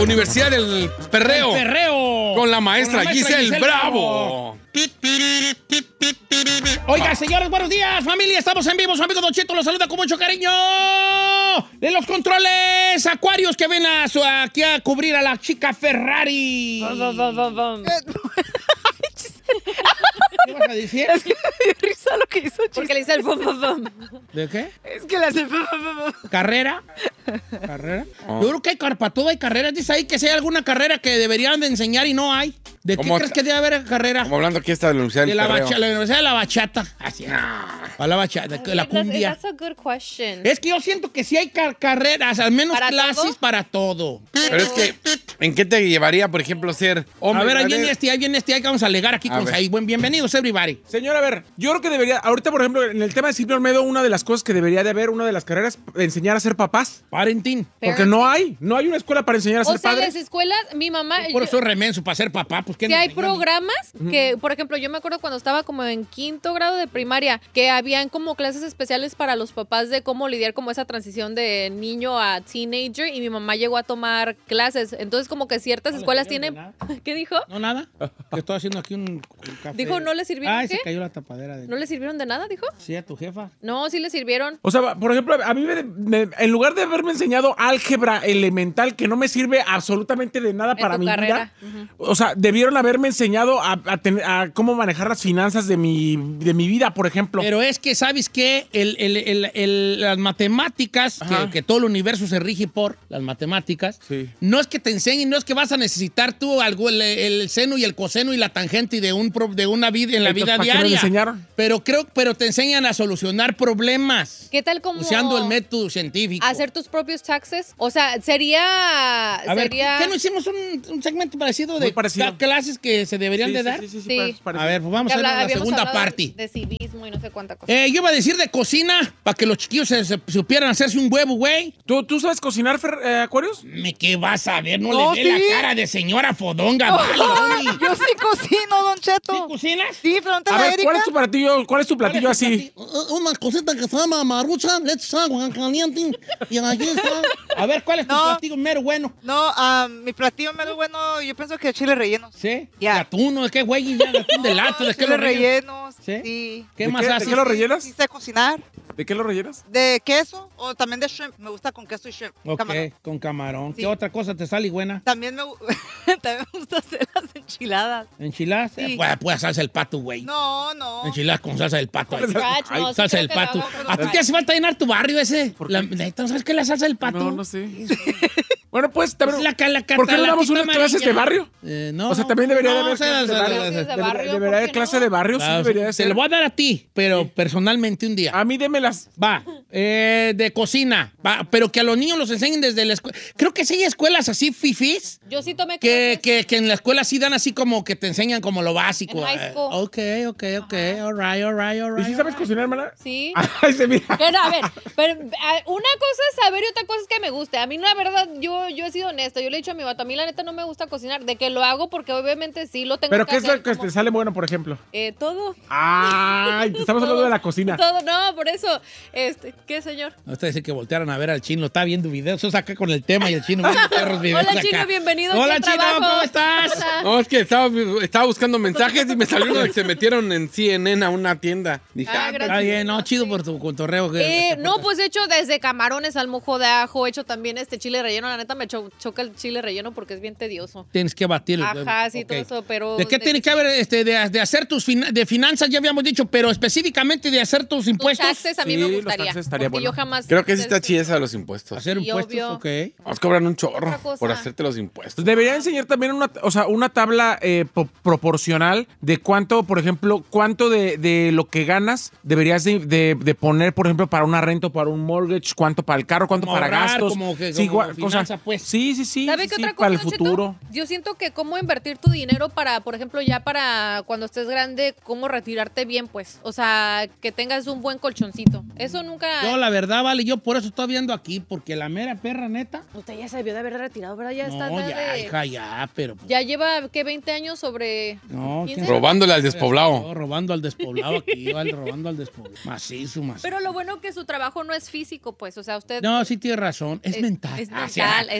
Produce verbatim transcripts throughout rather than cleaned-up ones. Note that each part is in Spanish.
Universidad del Perreo. El Perreo. Con la maestra, Con la maestra Giselle, Giselle Bravo. Oiga, señores, buenos días, familia. Estamos en vivo. Su amigo Don Cheto los saluda con mucho cariño. De los controles acuarios que ven a su, aquí a cubrir a la chica Ferrari. ¿Qué vas a decir? Es que me dio risa lo que hizo Chis. Porque le dice el fum, fum, fum. ¿De qué? Es que le hace fum, fum, fum. ¿Carrera? ¿Carrera? Yo creo que hay car- para todo hay carreras. Dice ahí que si hay alguna carrera que deberían de enseñar y no hay. ¿De qué ¿Cómo crees ta- que debe haber carrera? Como hablando aquí está de la Universidad De del la, Perreo. bacha- la Universidad de la Bachata. Así. A la bachata, de la That's- cumbia. That's a good question. Es que yo siento que sí hay car- carreras, al menos ¿Para clases todo? para todo. Pero es que, ¿en qué te llevaría, por ejemplo, ser hombre? A ver, ahí viene este, ahí viene este, ahí vamos a alegar aquí A con ver. Said. Buen, bienvenidos, everybody. Señor, a ver, yo creo que debería, ahorita por ejemplo, en el tema de Silvio Olmedo, una de las cosas que debería de haber, una de las carreras, enseñar a ser papás. Parentín. Porque no hay, no hay una escuela para enseñar a O ser sea, en padres. las escuelas, mi mamá... Por yo- eso es remenso para ser papá. Pues, ¿qué Si nos hay enseñan? programas que, por ejemplo, yo me acuerdo cuando estaba como en quinto grado de primaria, que habían como clases especiales para los papás de cómo lidiar como esa transición de niño a teenager, y mi mamá llegó a tomar clases. Entonces, como que ciertas No le escuelas sirvieron tienen... de ¿Qué dijo? No, nada. Que estoy haciendo aquí un, un café. Dijo, ¿no le sirvieron Ay, qué? se cayó la tapadera. De... ¿No le sirvieron de nada, dijo? Sí, a tu jefa. No, sí le sirvieron. O sea, por ejemplo, a mí me- me- en lugar de haberme enseñado álgebra elemental que no me sirve absolutamente de nada En para tu mi carrera. vida, o sea, debieron haberme enseñado a, a tener- a cómo manejar las finanzas de mi, de mi vida, por ejemplo. Pero es que, ¿sabes qué? El, el- el- el- las matemáticas, Ajá. que, que todo el universo se rige por las matemáticas, Sí. no es que te enseñen, no es que vas a necesitar tú algo, el, el seno y el coseno y la tangente de, un, pro- de una vida en la Entonces, vida ¿para qué me lo diaria. enseñaron? Pero creo, pero te enseñan a solucionar problemas. ¿Qué tal como Usando el método científico. hacer tus propios taxes? O sea, sería... A ver, sería... ¿qué no hicimos un, un segmento parecido Muy de parecido. ca- clases que se deberían Sí, de sí, dar? sí, sí, sí, Sí. parece- parece. A ver, pues vamos que a ver habla- la habíamos segunda hablado parte. De civismo y no sé cuánta cosa. Eh, yo iba a decir de cocina, para que los chiquillos se, se supieran hacerse un huevo, güey. ¿Tú, ¿Tú sabes cocinar, Fer- eh, Acuarios? Me, ¿Qué vas a ver? No, No, le ve sí. la cara de señora fodonga, vale, hombre. Yo sí cocino, Don Cheto. ¿Sí cocinas? Sí, pregúntale A a ver, Erika. ¿cuál es tu platillo, cuál es tu platillo así? Una cosita que se llama marucha, leche, agua caliente, y aquí está. A ver, ¿cuál es tu No. platillo mero bueno? No, ah, mi platillo menos bueno, yo pienso que chile relleno. ¿Sí? Ya. ¿De atún o de qué, güey? ¿De atún de lato? ¿De qué Chile lo rellenas? rellenos. ¿Sí? Sí. ¿Qué ¿De más qué- de haces? qué lo rellenas? Sí sé cocinar. ¿De qué lo rellenas? De queso o también de shrimp. Me gusta con queso y shrimp. Ok, Camarón. con camarón. Sí. ¿Qué otra cosa te sale buena? También me, gu- también me gusta hacer las enchiladas. ¿Enchiladas? Sí. Eh, pues, pues salsa del pato, güey. No, no. Enchiladas con salsa del pato. ahí. Scratch, no, sí Salsa creo del que la pato. hago con ¿A ti los- te hace falta llenar tu barrio ese? ¿Por La, qué? ¿no ¿Sabes qué es la salsa del pato? No, no sé. Bueno, pues también. Es la ca- la ¿Por qué no damos catalapita unas clases de amarilla. barrio? Eh, no. O sea, también debería de No, haber o sea, clases de o sea, barrio. o sea, de Debería- barrio, Debería ¿por haber qué clase no? de barrio, sí Ah, debería de se ser. lo voy a dar a ti, pero personalmente un día. A mí démelas. Va, eh, de cocina, va, pero que a los niños los enseñen desde la escuela. Creo que sí hay escuelas así fifís, Yo sí tomé que, clases. que, que en la escuela sí dan así como que te enseñan como lo básico. En high Eh, school. ok, ok, ok, all right, all right, all ¿Y right. si sabes cocinar, hermana? Sí. Ay, se mira. Pero, a ver, pero, a- una cosa es saber y otra cosa es que me guste. A mí, la verdad, yo, yo he sido honesta. Yo le he dicho a mi vato, a mí la neta no me gusta cocinar. De que lo hago porque obviamente sí lo tengo ¿Pero que qué es hacer. lo que como- te sale bueno, por ejemplo? Eh, todo. Ay, te estamos hablando de la cocina. Todo, no, por eso. Este, ¿qué, señor? Usted dice que voltearan a ver al chino, está viendo videos, eso saca con el tema y el chino viendo perros videos. Hola, acá. Chino, bienvenido aquí Hola, al Chino, trabajo. ¿cómo estás? Hola. No, es que estaba, estaba buscando mensajes y me salió uno de que se metieron en C N N a una tienda. Dije, Ah, ah, gracias. Está bien, no, chido por tu cotorreo. que- Eh, no, pues he hecho desde camarones al mojo de ajo, he hecho también este chile relleno. La neta me cho- choca el chile relleno porque es bien tedioso. Tienes que batir el Ajá, huevo. sí, Ok. todo eso, pero... ¿De qué tiene que haber este, de, de hacer tus fina- de finanzas? Ya habíamos dicho, pero específicamente de hacer tus Tus impuestos. taxes a mí Sí, me los gustaría. taxes estaría porque bueno. yo jamás... creo que sí está chida esa de los impuestos. Hacer Sí, impuestos, obvio. ok. Nos cobran un chorro Otra cosa. por hacerte los impuestos. Pues debería enseñar también una, o sea, una tabla eh, po- proporcional de cuánto, por ejemplo, cuánto de, de lo que ganas deberías de, de- de poner, por ejemplo, para una renta o para un mortgage, cuánto para el carro, cuánto Como para ahorrar, gastos. como que- sí, como gua- finanza, pues. Sí, sí, sí. ¿Sabe sí, qué sí, otra cosa, para el Don Cheto? futuro. Yo siento que cómo invertir tu dinero para, por ejemplo, ya para cuando estés grande, cómo retirarte bien, pues. O sea, que tengas un buen colchoncito. Eso nunca... Yo, la verdad, vale, yo por eso estoy viendo aquí, porque la mera perra neta. Usted ya se debió de haber retirado, ¿verdad? Ya está No, de- ya, hija, ya, pero. Ya lleva, ¿qué? veinte años sobre... No, ¿quién ¿quién sabe? Robándole al despoblado. Yo robando al despoblado aquí, vale, robando al despoblado. Macizo, macizo. Pero lo bueno que su trabajo no es físico, pues. O sea, usted... No, sí tiene razón, es Es- mental. es Ah, sí, mental, ah. exacto.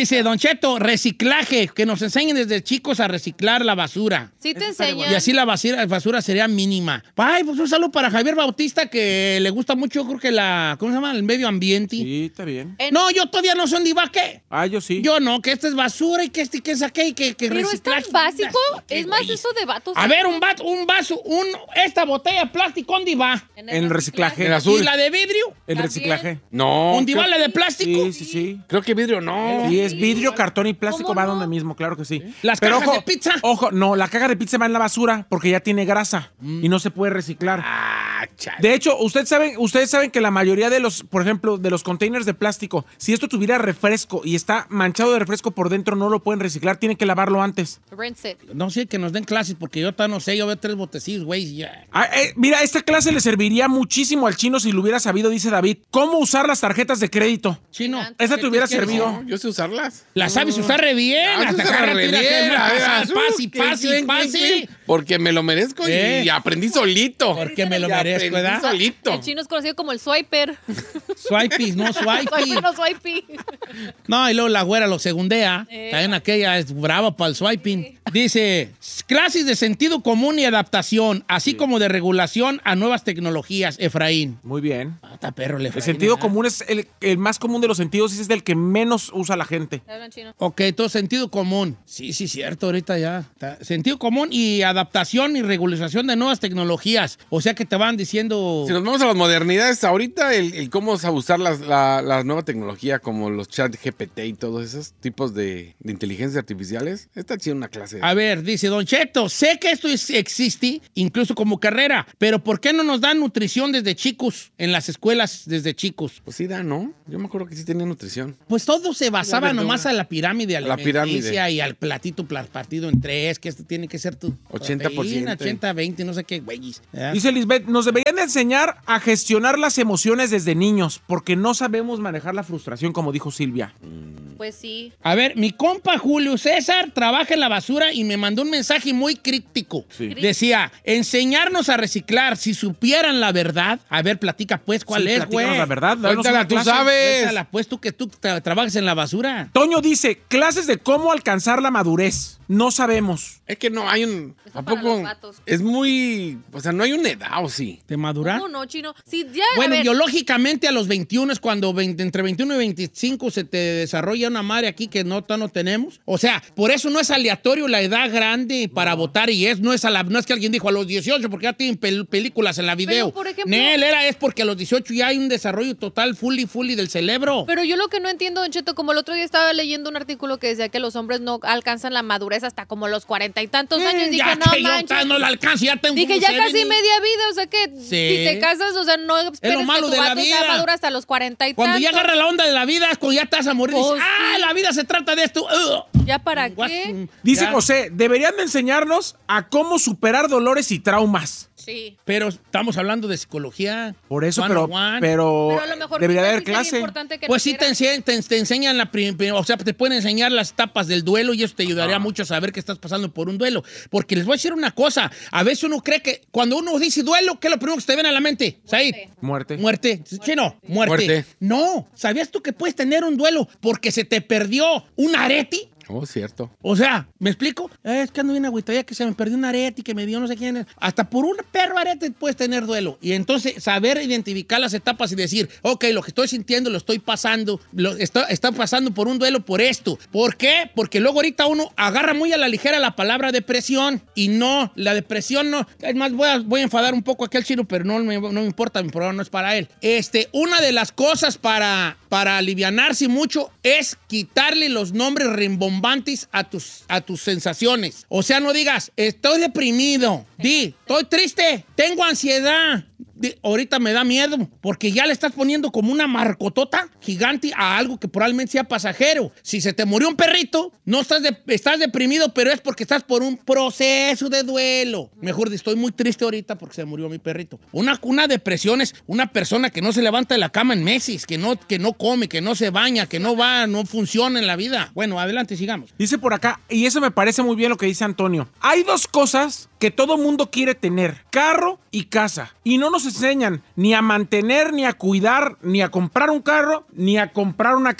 Dice Don Cheto, reciclaje, que nos enseñen desde chicos a reciclar la basura. Sí te Eso estaría enseñan. Y así la basura, basura sería mínima. Ay, pues un saludo para Javier Bautista, que le gusta mucho, creo que la, ¿cómo se llama? El medio ambiente. Sí, está bien. En- No, yo todavía no soy diva, ¿qué? Ah, yo sí. Yo no, que esta es basura y que este, que saqué y que, que Pero es reciclaje. tan básico. ¿Qué Es más güey? eso de vatos. A ver, un, bat, un vaso, un, esta botella de plástico, ¿dónde va? En reciclaje. En azul. ¿Y la de vidrio? El También. reciclaje. No. ¿Dónde va creo, la de plástico? Sí, sí, sí. creo que vidrio no. Sí, es vidrio, cartón y plástico, ¿Cómo va no? donde mismo, claro que sí. ¿Las Pero cajas ojo, de pizza? Ojo, no, la caja de pizza va en la basura porque ya tiene grasa Mm. y no se puede reciclar. Ah, chale. De hecho, ustedes saben, ustedes saben que la mayoría de los, por ejemplo, de los containers de plástico, si esto tuviera refresco y está manchado de refresco por dentro, no lo pueden reciclar, tienen que lavarlo antes. Rinse it. No sé, que nos den clases, porque yo todavía no sé, yo veo tres botecillos, güey, y ya. Ah, eh, mira, esta clase le serviría muchísimo al chino si lo hubiera sabido, dice David. ¿Cómo usar las tarjetas de crédito? Chino. Esa te hubiera ¿Qué quieres? servido. No, yo sé usarlas. La sabes usar re bien. Ah, hasta yo sé cada re rato, mira, bien, que me a ver, pasa, azul, pase, que- pase, que- pase. que- Porque me lo merezco y- ¿Eh? y aprendí solito. Porque me lo Y merezco, aprendí ¿verdad? solito. El chino es conocido como el swiper. Swipey, no swipey. Swiper, no swipey. No, y luego la güera lo segundea. Eh. También aquella es brava para el swiping. Dice, clases de sentido común y adaptación, así como de regulación a nuevas tecnologías, Efraín. Muy bien. Ah, está perro el El Efraín. sentido ¿verdad? común es el, el más común de los sentidos y es del que menos usa la gente. Hablan chino. Ok, todo sentido común. Sí, sí, cierto, ahorita ya. Está- Sentido común y adaptación y regularización de nuevas tecnologías. O sea que te van diciendo... Si nos vamos a las modernidades, ahorita el, el cómo usar las, la, la nueva tecnología como los chat G P T y todos esos tipos de, de inteligencias artificiales, está chido una clase. A ver, dice Don Cheto, sé que esto es- existe incluso como carrera, pero ¿por qué no nos dan nutrición desde chicos en las escuelas desde chicos? Pues sí da, ¿no? Yo me acuerdo que sí tenía nutrición. Pues todo se basaba La verdura. nomás a la pirámide A la alimenticia pirámide. y al platito pla- partido en tres, que esto tiene que ser tu ochenta por ciento. proteína, ochenta, veinte, no sé qué, güeyes. ¿verdad? Dice Lisbeth, nos deberían de enseñar a gestionar las emociones desde niños porque no sabemos manejar la frustración, como dijo Silvia. Pues sí. A ver, mi compa Julio César trabaja en la basura y me mandó un mensaje muy críptico. Sí. Decía, enseñarnos a reciclar, si supieran la verdad. A ver, platica pues, ¿cuál Sí, es, platícanos güey? la verdad. danos Cuéntala, una tú clase. sabes. Cuéntala, pues, tú que tú tra- trabajas en la basura. Toño dice, clases de cómo alcanzar la madurez. No sabemos. Es que no hay un... Eso ¿A para poco? los vatos. Es muy... O sea, no hay una edad, ¿o sí? ¿De madurar? ¿Cómo no, chino? Sí, ya, Bueno, a ver, biológicamente a los veintiuno es cuando veinte entre veintiuno y veinticinco se te desarrolla una madre aquí que no, no tenemos. O sea, por eso no es aleatorio la edad grande para votar y es no es a la, no es que alguien dijo a los dieciocho porque ya tienen pel- películas en la video. por ejemplo- Nel, era es porque a los dieciocho ya hay un desarrollo total fully fully del cerebro. Pero yo lo que no entiendo, Don Cheto, como el otro día estaba leyendo un artículo que decía que los hombres no alcanzan la madurez hasta como los cuarenta y tantos años. Mm, Dije, ya no que yo manches. ta- no la alcanzo, ya tengo Dije, como ya casi setenta. media vida, o sea que Sí. si te casas, o sea, no esperes malo que de tu la vato vida. sea maduro hasta los cuarenta y Cuando ya tantos. agarra la onda de la vida es cuando ya estás a morir y Oh, dices, ah, sí. la vida se trata de esto. Ugh. ¿Ya para What? qué? Dice Ya. José, deberían de enseñarnos a cómo superar dolores y traumas. Sí. Pero estamos hablando de psicología. Por eso, one pero, on one. pero, Pero a lo mejor debería de sí haber sería clase. importante que Pues sí, nos te, dieran- ense- te, te enseñan la prim- prim- o sea, te pueden enseñar las etapas del duelo y eso te ayudaría Ah. mucho a saber que estás pasando por un duelo. Porque les voy a decir una cosa, a veces uno cree que cuando uno dice duelo, ¿qué es lo primero que se te viene a la mente? Said, Muerte. muerte. Chino, muerte. Muerte. No, ¿sabías tú que puedes tener un duelo porque se te perdió un arete? Oh, cierto. O sea, ¿me explico? Eh, es que ando bien agüitadilla que se me perdió un arete y que me dio no sé quién. Hasta por un perro arete puedes tener duelo. Y entonces saber identificar las etapas y decir, ok, lo que estoy sintiendo lo estoy pasando, lo está, está pasando por un duelo por esto. ¿Por qué? Porque luego ahorita uno agarra muy a la ligera la palabra depresión y no, la depresión no. Es más, voy a, voy a enfadar un poco aquí al chino, pero no me, no me importa, mi programa no es para él. Este, una de las cosas para, para alivianarse mucho es quitarle los nombres rimbombantes a tus, a tus sensaciones. O sea, no digas, estoy deprimido. Di, estoy triste, tengo ansiedad. Di, ahorita me da miedo porque ya le estás poniendo como una marcotota gigante a algo que probablemente sea pasajero. Si se te murió un perrito, no estás, de- estás deprimido, pero es porque estás por un proceso de duelo. Mejor di, estoy muy triste ahorita porque se murió mi perrito. Una, una depresión es una persona que no se levanta de la cama en meses, que no, que no come, que no se baña, que no va, no funciona en la vida. Bueno, adelante, sigamos. Dice por acá, y eso me parece muy bien lo que dice Antonio. Hay dos cosas que todo mundo quiere tener, carro y casa. Y no nos enseñan ni a mantener, ni a cuidar, ni a comprar un carro, ni a comprar una casa.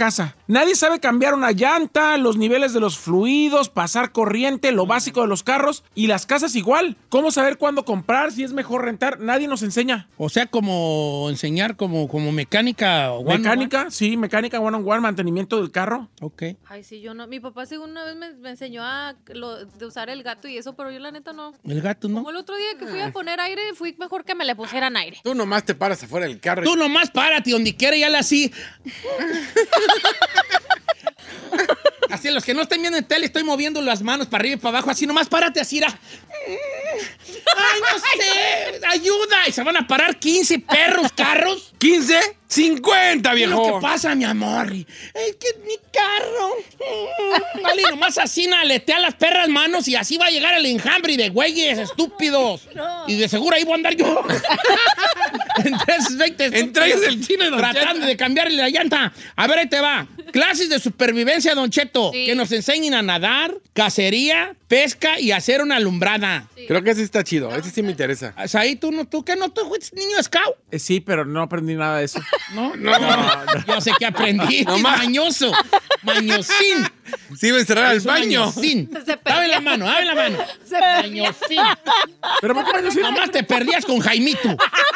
Nadie sabe cambiar una llanta, los niveles de los fluidos, pasar corriente, lo básico de los carros. Y las casas igual. ¿Cómo saber cuándo comprar, si es mejor rentar? Nadie nos enseña. O sea, como enseñar como, como mecánica. One Mecánica, sí, mecánica one on one, mantenimiento del carro. Ok. Ay, sí, yo no. Mi papá según una vez me, me enseñó a lo, de usar el gato y eso, pero yo la neta no. El gato, ¿no? Como el otro día que fui a poner aire, fui mejor que me le pusieran aire. Tú nomás te paras afuera del carro. Tú nomás párate donde quiera y hazle así. Así, los que no estén viendo en tele, estoy moviendo las manos para arriba y para abajo, así nomás párate así, era. Ay, no sé, ayuda. Y se van a parar quince perros, carros. ¿quince? ¡cincuenta, ¿Qué es viejo! lo que pasa, mi amor? Es que mi carro. Dale, nomás así, naletea las perras manos y así va a llegar el enjambre de güeyes estúpidos. No. Y de seguro ahí voy a andar yo. Entre esos veinte Entre ellos el chino y Don tratando Cheto. de cambiarle la llanta. A ver, ahí te va. Clases de supervivencia, Don Cheto. Sí. Que nos enseñen a nadar, cacería, pesca y hacer una alumbrada. Sí. Creo que ese está chido. Ese sí me interesa. O sea, ahí tú, no, ¿tú qué no? ¿Tú fuiste niño scout? Eh, sí, pero no aprendí nada de eso. No, no, no. Yo sé que aprendí. No más. Mañoso. Mañosín. Sí, iba a encerrar al Es un baño. mañosín. Se perdía. Dame la mano, dame la mano. Se perdía. Mañosín. ¿Pero por qué mañosín? Nomás te perdías con Jaimito.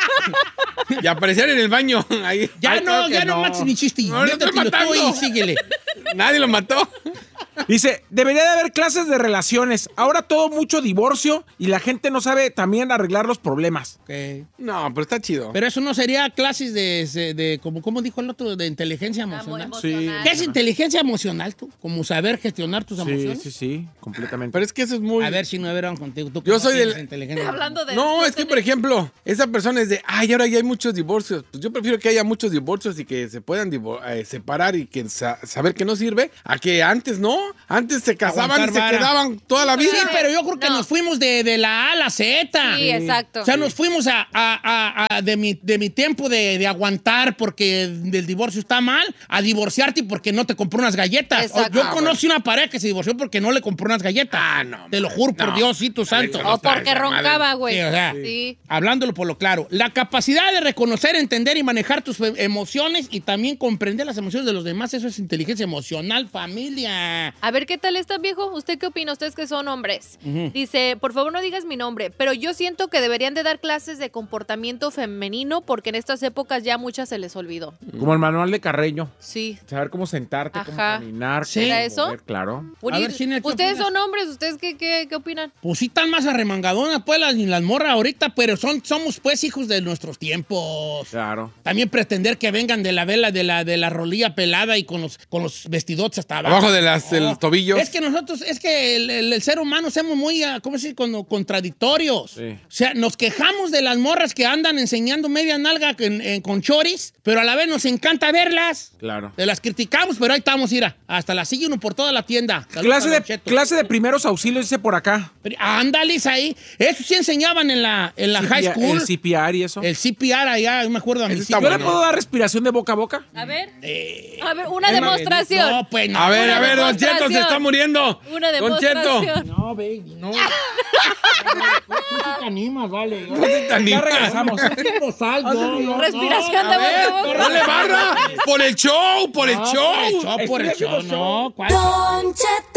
Y aparecer en el baño. Ahí. Ya Ay, no, claro que ya no, no. mates mi chiste. No, no estoy Métetelo tú matando. y síguele. Nadie lo mató. Dice, debería de haber clases de relaciones. Ahora todo mucho divorcio y la gente no sabe también arreglar los problemas. Ok. No, pero está chido. Pero eso no sería clases de, de, de como, ¿cómo dijo el otro? De inteligencia Amo emocional. emocional. ¿Qué es inteligencia emocional tú? Como saber gestionar tus Sí, emociones. sí, sí, completamente. Pero es que eso es muy... A ver si no verán contigo. ¿Tú Yo cómo soy tienes del- inteligencia? Hablando de No, no es que, tener- por ejemplo, esa persona es de, ay, ahora ya hay muchos divorcios. Pues yo prefiero que haya muchos divorcios y que se puedan divor- eh, separar y que sa- saber que no sirve, a que antes no. Antes se casaban Aguantar y se vara. quedaban toda la vida. Sí, pero yo creo que No. nos fuimos de, de la A a la Z. Sí, exacto. O sea, nos fuimos a, a- a- a- de, mi, de mi tiempo de, de aguantar porque el divorcio está mal, a divorciarte porque no te compró unas galletas. Exacto. Yo Ah, conocí una pareja que se divorció porque no le compró unas galletas. Ah, no, Te lo man. juro por No. Diosito santo. No, O porque esa madre. roncaba, güey. Sí, o sea, Sí. hablándolo por lo claro, la capacidad de reconocer, entender y manejar tus e- emociones y también comprender las emociones de los demás, eso es inteligencia emocional, familia. A ver, ¿qué tal está, viejo? ¿Usted qué opina? Ustedes que son hombres. Dice, por favor no digas mi nombre, pero yo siento que deberían de dar clases de comportamiento femenino porque en estas épocas ya muchas se les olvidó. Como el manual de Carreño. Sí. Saber cómo sentarte, cómo Ajá. caminar. Sí. cómo ¿Era eso? mover, claro. A ver, Chine, ¿qué ustedes opinas? son hombres, ¿ustedes qué, qué, qué opinan? Pues sí están más arremangadonas, pues, las, las morras ahorita, pero son, somos, pues, hijos de nuestros tiempos. Claro. También pretender que vengan de la vela, de la, de la rolilla pelada y con los, con los vestidotes hasta abajo. Abajo de las de los tobillos. Es que nosotros, es que el, el- el ser humano somos muy, ah, ¿cómo se dice? Como contradictorios. Sí. O sea, nos quejamos de las morras que andan enseñando media nalga en- en- con choris, pero a la vez nos encanta verlas. Claro. Te las criticamos, pero ahí estamos, mira. Hasta la sigue uno por toda la tienda. Saludos Clase a de, Don Cheto. clase de primeros auxilios, dice por acá. Pero, ándales ahí. Eso sí enseñaban en la, en la high C P R, school. El C P R y eso. El C P R allá, yo me acuerdo a mí. Ese sí, está ¿Yo yo le bueno. puedo dar respiración de boca a boca? A ver. Eh, A ver, una es más, demostración. No, pues no. A ver, Una a ver, Don Cheto se demostración. está muriendo. Una Don Cheto. demostración. No, baby, no. Tú sí te animas, vale. No te Ya animas. regresamos. Respiración de A boca a ver, boca. dale barra. Por el show, por el No, show. por el show, por el Estoy show, haciendo no. ¿cuál? Don Cheto.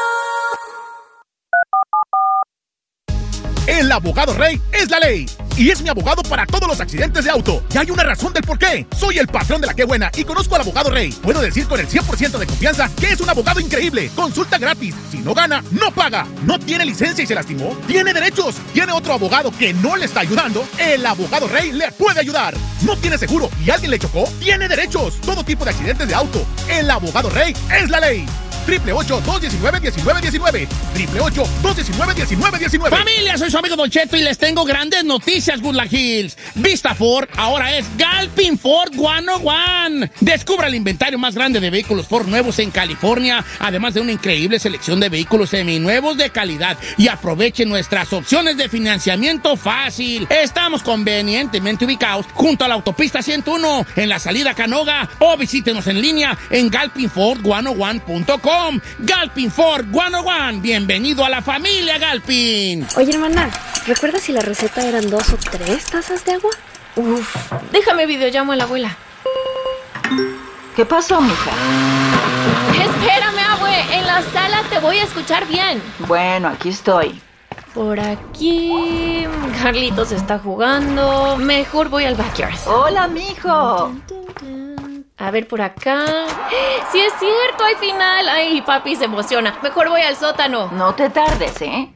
El abogado Rey es la ley y es mi abogado para todos los accidentes de auto. Y hay una razón del por qué. Soy el patrón de la que buena y conozco al abogado Rey. Puedo decir con el cien por ciento de confianza que es un abogado increíble. Consulta gratis. Si no gana, no paga. ¿No tiene licencia y se lastimó? Tiene derechos. ¿Tiene otro abogado que no le está ayudando? El abogado Rey le puede ayudar. ¿No tiene seguro y alguien le chocó? Tiene derechos. Todo tipo de accidentes de auto. El abogado Rey es la ley. Triple ocho, dos diecinueve, diecinueve diecinueve. Triple ocho, dos diecinueve, diecinueve diecinueve. Familia, soy su amigo Don Cheto y les tengo grandes noticias, Woodland Hills. Vista Ford ahora es Galpin Ford ciento uno. Descubra el inventario más grande de vehículos Ford nuevos en California, además de una increíble selección de vehículos seminuevos de calidad. Y aproveche nuestras opciones de financiamiento fácil. Estamos convenientemente ubicados junto a la autopista ciento uno en la salida Canoga, o visítenos en línea en galpin ford ciento uno punto com. Galpin Ford ciento uno. Bienvenido a la familia Galpin. Oye, hermana, ¿recuerdas si la receta eran dos o tres tazas de agua? Uf, déjame videollamo a la abuela. ¿Qué pasó, mija? Espérame, abue. En la sala te voy a escuchar bien. Bueno, aquí estoy. Por aquí... Carlitos está jugando. Mejor voy al backyard. Hola, mijo. A ver, por acá... ¡Sí es cierto! ¡Hay final! ¡Ay, papi se emociona! Mejor voy al sótano. No te tardes, ¿eh?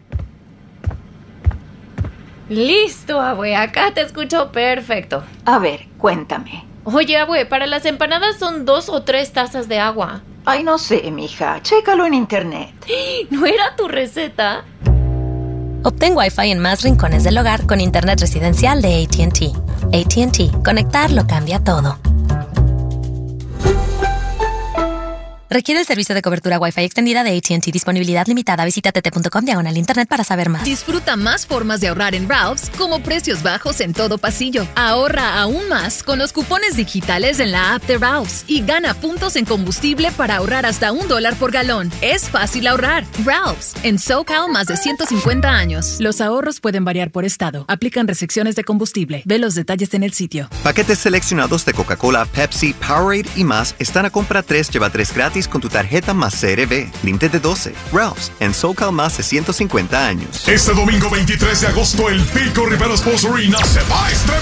Listo, abue. Acá te escucho perfecto. A ver, cuéntame. Oye, abue, para las empanadas son dos o tres tazas de agua. Ay, no sé, mija. Chécalo en internet. ¿No era tu receta? Obtén Wi-Fi en más rincones del hogar con internet residencial de A T and T. A T and T. Conectar lo cambia todo. Requiere el servicio de cobertura Wi-Fi extendida de A T and T. Disponibilidad limitada. Visita tt.com diagonal internet para saber más. Disfruta más formas de ahorrar en Ralph's, como precios bajos en todo pasillo. Ahorra aún más con los cupones digitales en la app de Ralph's y gana puntos en combustible para ahorrar hasta un dólar por galón. Es fácil ahorrar. Ralph's, en SoCal más de ciento cincuenta años. Los ahorros pueden variar por estado. Aplican restricciones de combustible. Ve los detalles en el sitio. Paquetes seleccionados de Coca-Cola, Pepsi, Powerade y más están a compra tres, lleva tres gratis con tu tarjeta más C R B. Límite de doce. Ralph's, en SoCal más de ciento cincuenta años. Este domingo veintitrés de agosto, el Pico Rivera Sports Arena se va a estrenar